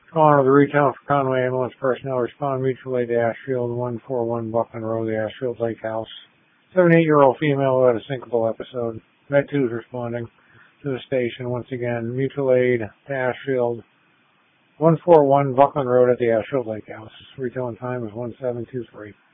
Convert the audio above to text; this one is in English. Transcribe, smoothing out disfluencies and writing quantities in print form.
Calling to the retail for Conway ambulance personnel. Respond mutual aid to Ashfield, 141 Buckland Road, the Ashfield Lake House. 78-year-old female who had a syncopal episode. Med 2 is responding to the station. Once again, mutual aid to Ashfield, 141 Buckland Road at the Ashfield Lake House. Retail time is 1723.